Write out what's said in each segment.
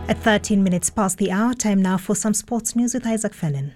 At 13 minutes past the hour, time now for some sports news with Isaac Fennin.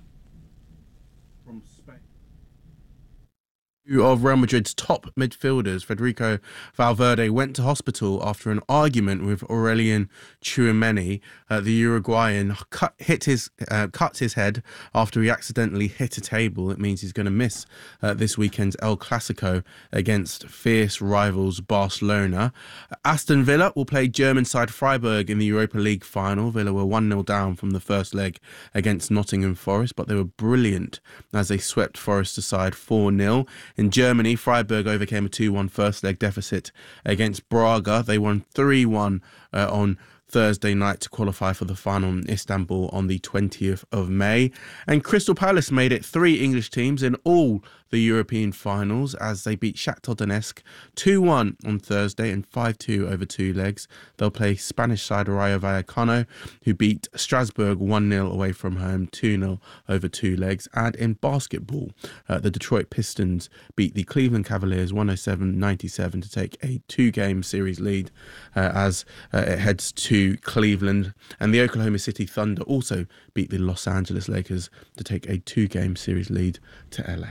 Two of Real Madrid's top midfielders, Federico Valverde, went to hospital after an argument with Aurelien Tchouameni. The Uruguayan cut his head after he accidentally hit a table. It means he's going to miss this weekend's El Clasico against fierce rivals Barcelona. Aston Villa will play German side Freiburg in the Europa League final. Villa were 1-0 down from the first leg against Nottingham Forest, but they were brilliant as they swept Forest aside 4-0. In Germany, Freiburg overcame a 2-1 first leg deficit against Braga. They won 3-1 on Thursday night to qualify for the final in Istanbul on the 20th of May. And Crystal Palace made it 3 English teams in all the European finals as they beat Shakhtar Donetsk 2-1 on Thursday and 5-2 over 2 legs. They'll play Spanish side Rayo Vallecano, who beat Strasbourg 1-0 away from home, 2-0 over 2 legs. And in basketball, the Detroit Pistons beat the Cleveland Cavaliers 107-97 to take a 2-game series lead as it heads to Cleveland. And the Oklahoma City Thunder also beat the Los Angeles Lakers to take a 2-game series lead to LA.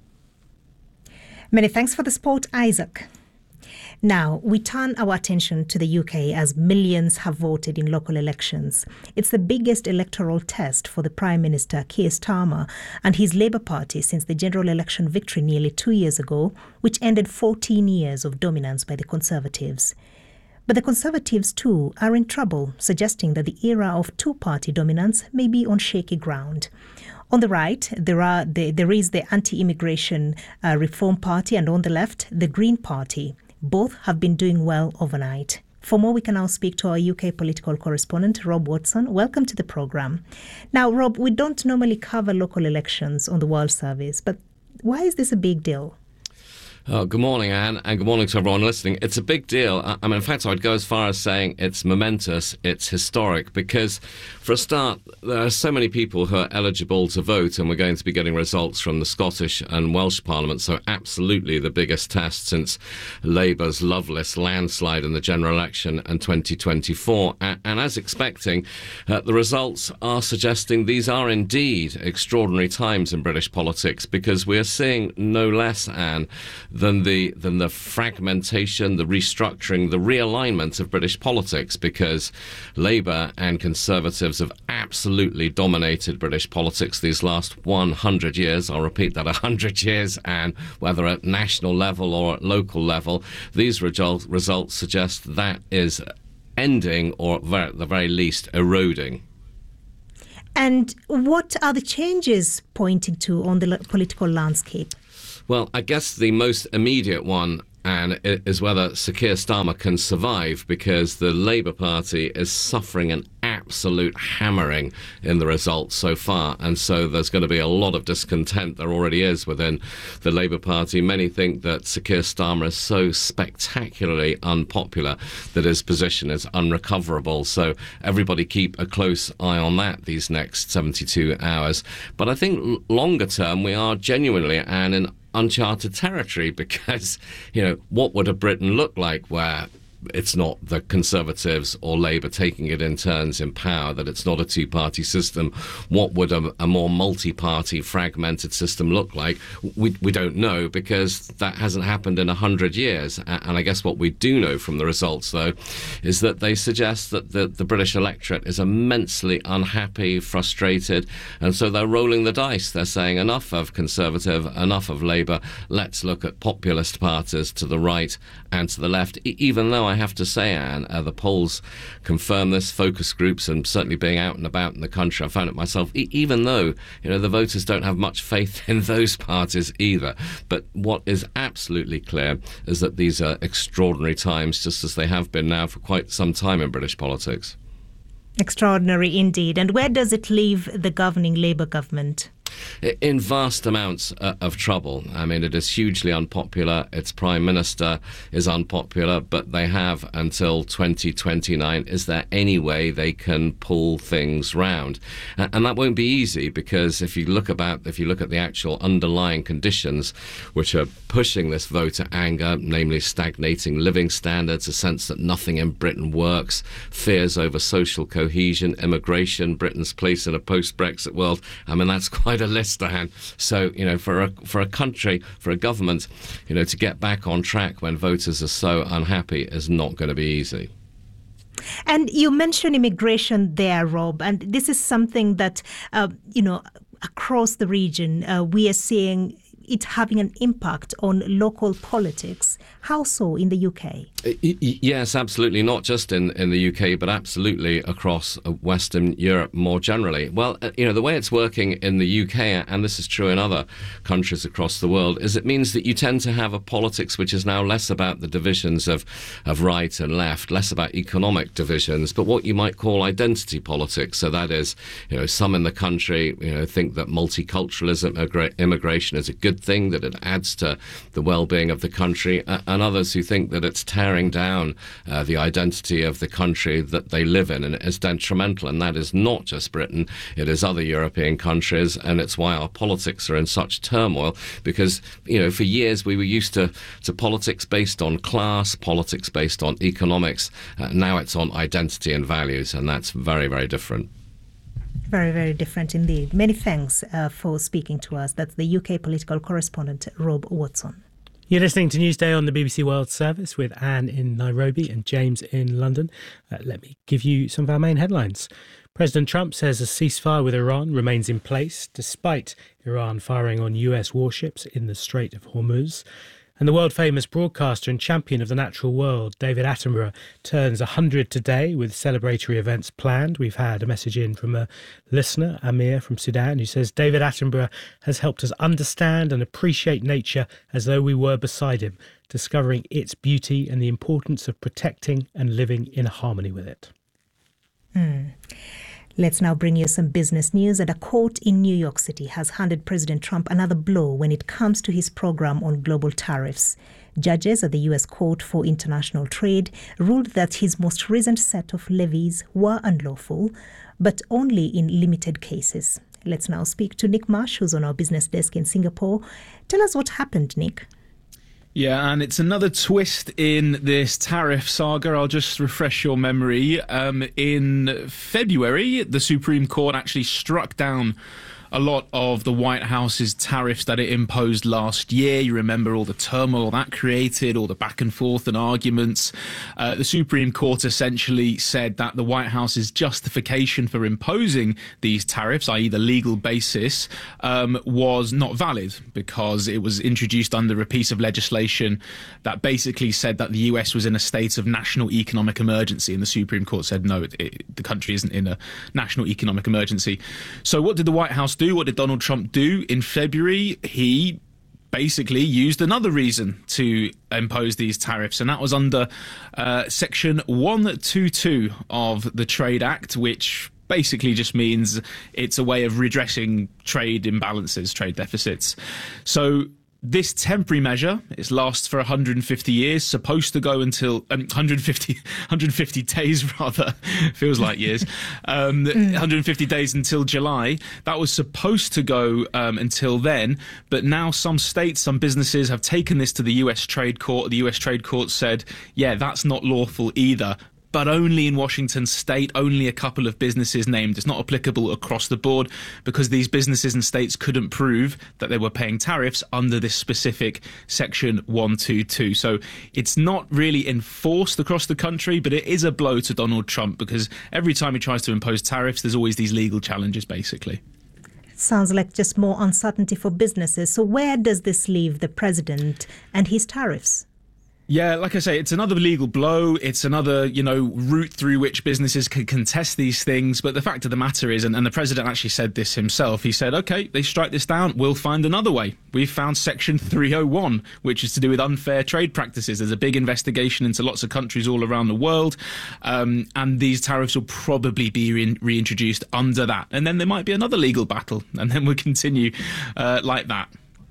Many thanks for the sport, Isaac. Now, we turn our attention to the UK as millions have voted in local elections. It's the biggest electoral test for the Prime Minister, Keir Starmer, and his Labour Party since the general election victory nearly 2 years ago, which ended 14 years of dominance by the Conservatives. But the Conservatives, too, are in trouble, suggesting that the era of two-party dominance may be on shaky ground. On the right, there is the Anti-Immigration Reform Party, and on the left, the Green Party. Both have been doing well overnight. For more, we can now speak to our UK political correspondent, Rob Watson. Welcome to the programme. Now, Rob, we don't normally cover local elections on the World Service, but why is this a big deal? Good morning, Anne, and good morning to everyone listening. It's a big deal. I mean, in fact, I'd go as far as saying it's momentous, it's historic, because for a start, there are so many people who are eligible to vote, and we're going to be getting results from the Scottish and Welsh Parliament, so absolutely the biggest test since Labour's loveless landslide in the general election in 2024. And as expecting, the results are suggesting these are indeed extraordinary times in British politics, because we are seeing no less, Anne, than the fragmentation, the restructuring, the realignment of British politics, because Labour and Conservatives have absolutely dominated British politics these last 100 years. I'll repeat that, 100 years, and whether at national level or at local level, these results suggest that is ending, or at the very least eroding. And what are the changes pointing to on the political landscape? Well, I guess the most immediate one, and is whether Sir Keir Starmer can survive, because the Labour Party is suffering an absolute hammering in the results so far, and so there's going to be a lot of discontent. There already is within the Labour Party. Many think that Sir Keir Starmer is so spectacularly unpopular that his position is unrecoverable, so everybody keep a close eye on that these next 72 hours. But I think longer term we are genuinely in uncharted territory, because, what would a Britain look like where it's not the Conservatives or Labour taking it in turns in power, that it's not a two-party system? What would a more multi-party fragmented system look like? We don't know, because that hasn't happened in 100 years. And I guess what we do know from the results, though, is that they suggest that the British electorate is immensely unhappy, frustrated, and so they're rolling the dice. They're saying enough of Conservative, enough of Labour, let's look at populist parties to the right and to the left, even though I have to say, Anne, the polls confirm this, focus groups, and certainly being out and about in the country, I found it myself, even though, the voters don't have much faith in those parties either. But what is absolutely clear is that these are extraordinary times, just as they have been now for quite some time in British politics. Extraordinary indeed. And where does it leave the governing Labour government? in vast amounts of trouble. I mean, it is hugely unpopular. Its prime minister is unpopular, but they have until 2029. Is there any way they can pull things round? And that won't be easy, because if you look at the actual underlying conditions which are pushing this voter anger, namely stagnating living standards, a sense that nothing in Britain works, fears over social cohesion, immigration, Britain's place in a post-Brexit world. I mean, that's quite a list, Anne. So, for a country, for a government, to get back on track when voters are so unhappy is not going to be easy. And you mentioned immigration there, Rob, and this is something that, across the region, we are seeing it having an impact on local politics. How so in the UK? Yes, absolutely. Not just in the UK, but absolutely across Western Europe more generally. Well, the way it's working in the UK, and this is true in other countries across the world, is it means that you tend to have a politics which is now less about the divisions of right and left, less about economic divisions, but what you might call identity politics. So that is, some in the country, think that multiculturalism, immigration is a good thing, that it adds to the well-being of the country, and others who think that it's tearing down the identity of the country that they live in, and it is detrimental. And that is not just Britain, it is other European countries, and it's why our politics are in such turmoil, because, for years we were used to politics based on class, politics based on economics. Now it's on identity and values, and that's very, very different. Very, very different indeed. Many thanks for speaking to us. That's the UK political correspondent, Rob Watson. You're listening to Newsday on the BBC World Service with Anne in Nairobi and James in London. Let me give you some of our main headlines. President Trump says a ceasefire with Iran remains in place despite Iran firing on US warships in the Strait of Hormuz. And the world-famous broadcaster and champion of the natural world, David Attenborough, turns 100 today with celebratory events planned. We've had a message in from a listener, Amir from Sudan, who says David Attenborough has helped us understand and appreciate nature as though we were beside him, discovering its beauty and the importance of protecting and living in harmony with it. Let's now bring you some business news. And a court in New York City has handed President Trump another blow when it comes to his program on global tariffs. Judges at the U.S. Court for International Trade ruled that his most recent set of levies were unlawful, but only in limited cases. Let's now speak to Nick Marsh, who's on our business desk in Singapore. Tell us what happened, Nick. Yeah, and it's another twist in this tariff saga. I'll just refresh your memory. In February, the Supreme Court actually struck down a lot of the White House's tariffs that it imposed last year. You remember all the turmoil that created, all the back and forth and arguments. The Supreme Court essentially said that the White House's justification for imposing these tariffs, i.e. the legal basis, was not valid because it was introduced under a piece of legislation that basically said that the US was in a state of national economic emergency. And the Supreme Court said, no, the country isn't in a national economic emergency. So what did the White House do? What did Donald Trump do in February? He basically used another reason to impose these tariffs, and that was under Section 122 of the Trade Act, which basically just means it's a way of redressing trade imbalances, trade deficits. So this temporary measure, it lasts for 150 years, supposed to go until 150 days rather, feels like years, 150 days until July. That was supposed to go until then, but now some states, some businesses have taken this to the US Trade Court. The US Trade Court said, yeah, that's not lawful either. But only in Washington state, only a couple of businesses named. It's not applicable across the board because these businesses and states couldn't prove that they were paying tariffs under this specific Section 122. So it's not really enforced across the country, but it is a blow to Donald Trump because every time he tries to impose tariffs, there's always these legal challenges, basically. Sounds like just more uncertainty for businesses. So where does this leave the president and his tariffs? Yeah, like I say, it's another legal blow. It's another, route through which businesses can contest these things. But the fact of the matter is, and the president actually said this himself, he said, OK, they strike this down, we'll find another way. We've found Section 301, which is to do with unfair trade practices. There's a big investigation into lots of countries all around the world. And these tariffs will probably be reintroduced under that. And then there might be another legal battle. And then we'll continue like that.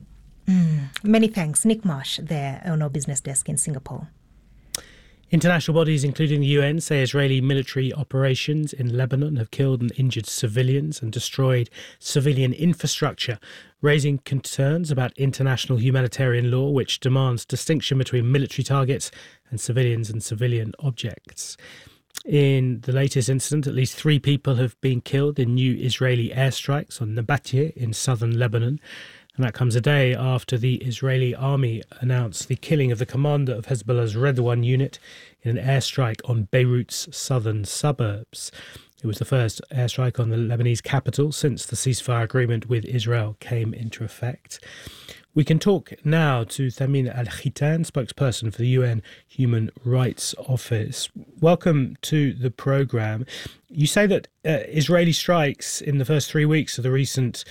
Many thanks. Nick Marsh there on our business desk in Singapore. International bodies, including the UN, say Israeli military operations in Lebanon have killed and injured civilians and destroyed civilian infrastructure, raising concerns about international humanitarian law, which demands distinction between military targets and civilian objects. In the latest incident, at least 3 people have been killed in new Israeli airstrikes on Nabateh in southern Lebanon. And that comes a day after the Israeli army announced the killing of the commander of Hezbollah's Redwan unit in an airstrike on Beirut's southern suburbs. It was the first airstrike on the Lebanese capital since the ceasefire agreement with Israel came into effect. We can talk now to Thamin Al-Khitan, spokesperson for the UN Human Rights Office. Welcome to the programme. You say that Israeli strikes in the first 3 weeks of the recent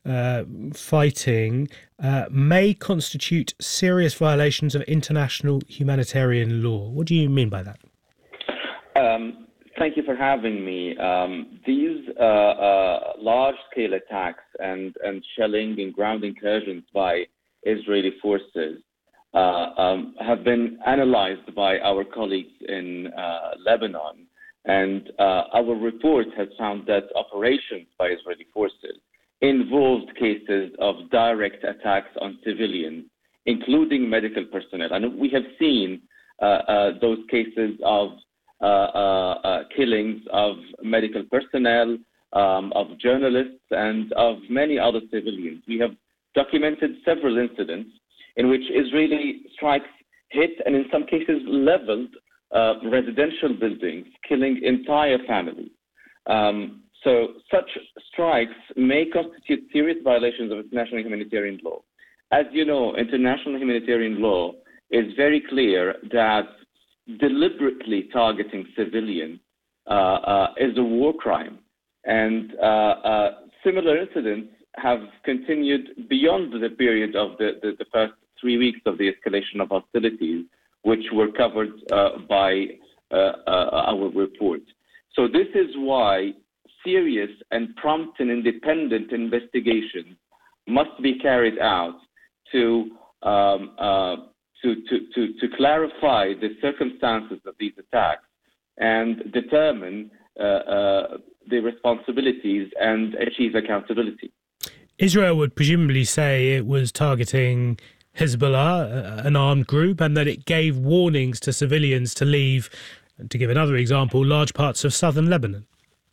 fighting may constitute serious violations of international humanitarian law. What do you mean by that? Thank you for having me. These large-scale attacks and shelling and ground incursions by Israeli forces have been analyzed by our colleagues in Lebanon, and our report has found that operations by Israeli forces involved cases of direct attacks on civilians, including medical personnel. And we have seen those cases of killings of medical personnel, of journalists, and of many other civilians. We have documented several incidents in which Israeli strikes hit and in some cases leveled residential buildings, killing entire families. So such strikes may constitute serious violations of international humanitarian law. As you know, international humanitarian law is very clear that deliberately targeting civilians is a war crime. And similar incidents have continued beyond the period of the first 3 weeks of the escalation of hostilities, which were covered by our report. So this is why serious and prompt and independent investigations must be carried out to clarify the circumstances of these attacks and determine the responsibilities and achieve accountability. Israel would presumably say it was targeting Hezbollah, an armed group, and that it gave warnings to civilians to leave, to give another example, large parts of southern Lebanon.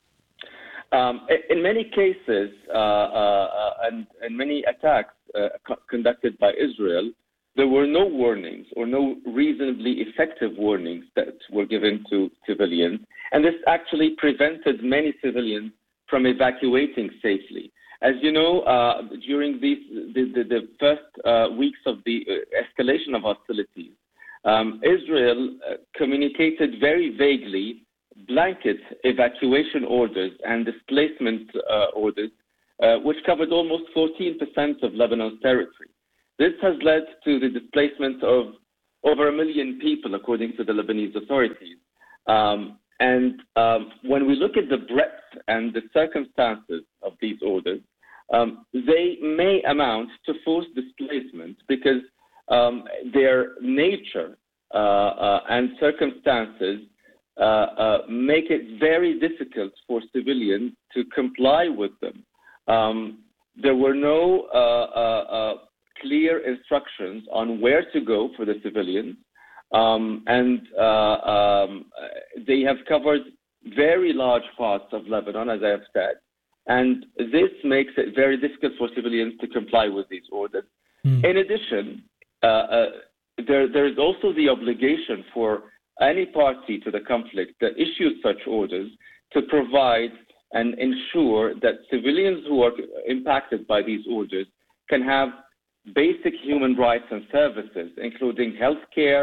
In many cases and many attacks conducted by Israel, there were no warnings or no reasonably effective warnings that were given to civilians. And this actually prevented many civilians from evacuating safely. As you know, during the first weeks of the escalation of hostilities, Israel communicated very vaguely blanket evacuation orders and displacement orders, which covered almost 14% of Lebanon's territory. This has led to the displacement of over 1 million people, according to the Lebanese authorities. And when we look at the breadth and the circumstances of these orders, they may amount to forced displacement because their nature and circumstances make it very difficult for civilians to comply with them. There were no clear instructions on where to go for the civilians, and they have covered very large parts of Lebanon, as I have said, and this makes it very difficult for civilians to comply with these orders. In addition, there is also the obligation for any party to the conflict that issues such orders to provide and ensure that civilians who are impacted by these orders can have basic human rights and services, including health care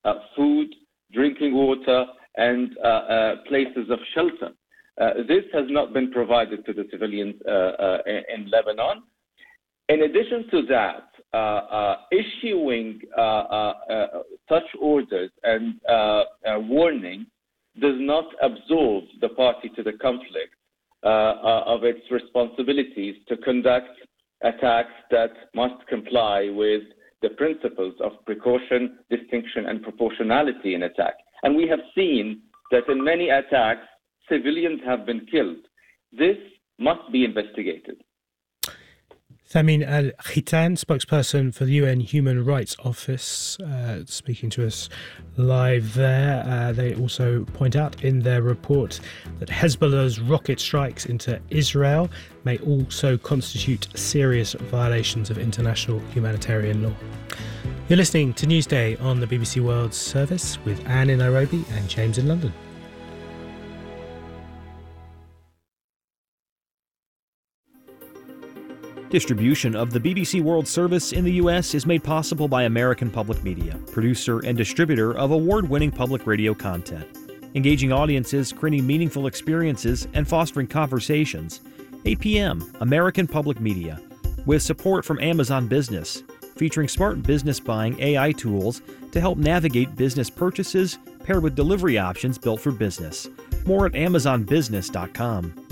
food, drinking water, and places of shelter. This has not been provided to the civilians in Lebanon. In addition to that, issuing such orders and warnings does not absolve the party to the conflict of its responsibilities to conduct attacks that must comply with the principles of precaution, distinction, and proportionality in attack. And we have seen that in many attacks, civilians have been killed. This must be investigated. Thamin Al-Khitan, spokesperson for the UN Human Rights Office, speaking to us live there. They also point out in their report that Hezbollah's rocket strikes into Israel may also constitute serious violations of international humanitarian law. You're listening to Newsday on the BBC World Service with Anne in Nairobi and James in London. Distribution of the BBC World Service in the U.S. is made possible by American Public Media, producer and distributor of award-winning public radio content. Engaging audiences, creating meaningful experiences, and fostering conversations. APM, American Public Media, with support from Amazon Business, featuring smart business buying AI tools to help navigate business purchases paired with delivery options built for business. More at AmazonBusiness.com.